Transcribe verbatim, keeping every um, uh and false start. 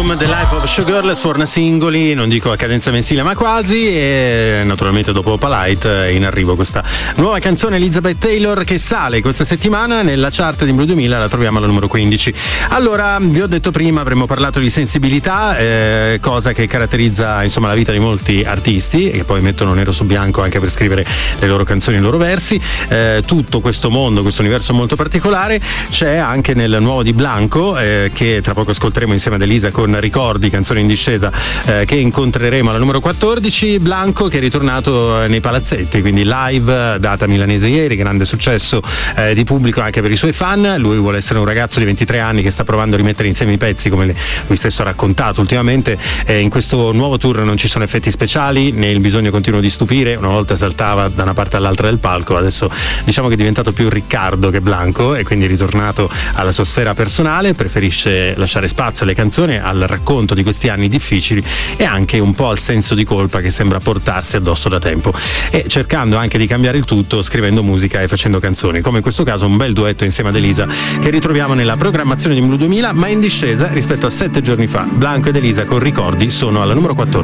album The Life of Showgirl sforna singoli, non dico a cadenza mensile ma quasi, e naturalmente dopo Polite è in arrivo questa nuova canzone Elizabeth Taylor che sale questa settimana nella chart di Blu duemila, la troviamo alla numero quindici. Allora, vi ho detto prima, avremmo parlato di sensibilità, eh, cosa che caratterizza insomma la vita di molti artisti e che poi mettono nero su bianco anche per scrivere le loro canzoni, i loro versi. Eh, tutto questo mondo, questo universo molto particolare c'è anche nel nuovo di Blanco, eh, che tra poco ascolteremo insieme ad Elisa con Ricordi, canzone in discesa, eh, che incontreremo alla numero quattordici. Blanco che è ritornato nei palazzetti, quindi live, data milanese ieri, grande successo eh, di pubblico anche per i suoi fan. Lui vuole essere un ragazzo di ventitré anni che sta provando a rimettere insieme i pezzi, come lui stesso ha raccontato ultimamente. Eh, in questo nuovo tour non ci sono effetti speciali né il bisogno continuo di stupire. Una volta saltava da una parte all'altra del palco, adesso diciamo che è diventato più Riccardo che Blanco e quindi è ritornato alla sua sfera personale. Preferisce lasciare spazio alle canzoni, al racconto di questi anni difficili e anche un po' al senso di colpa che sembra portarsi addosso da tempo, e cercando anche di cambiare il tutto scrivendo musica e facendo canzoni, come in questo caso un bel duetto insieme ad Elisa che ritroviamo nella programmazione di Blu duemila ma in discesa rispetto a sette giorni fa. Blanco ed Elisa con Ricordi sono alla numero quattordici.